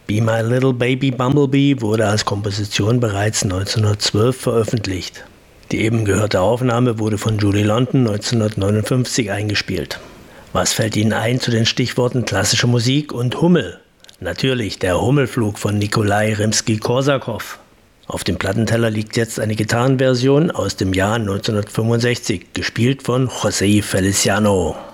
Be My Little Baby Bumblebee wurde als Komposition bereits 1912 veröffentlicht. Die eben gehörte Aufnahme wurde von Julie London 1959 eingespielt. Was fällt Ihnen ein zu den Stichworten klassische Musik und Hummel? Natürlich der Hummelflug von Nikolai Rimski-Korsakow. Auf dem Plattenteller liegt jetzt eine Gitarrenversion aus dem Jahr 1965, gespielt von José Feliciano.